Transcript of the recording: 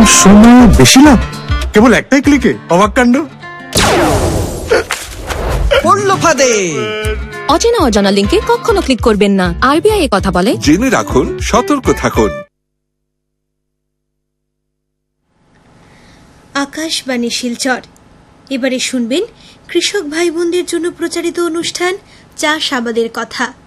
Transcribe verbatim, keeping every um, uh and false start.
শূন্য বেশি লাভ কেবল একটাই ক্লিকে, অবাক কাণ্ড। পড়লো ফাঁদে। অচেনা অজানা লিঙ্কে কখনো ক্লিক করবেন না। আরবিআই এ কথা বলে। জেনে রাখুন, সতর্ক থাকুন। আকাশবাণী শিলচর। এবারে শুনবেন কৃষক ভাই বোনদের জন্য প্রচারিত অনুষ্ঠান চাষাবাদের কথা।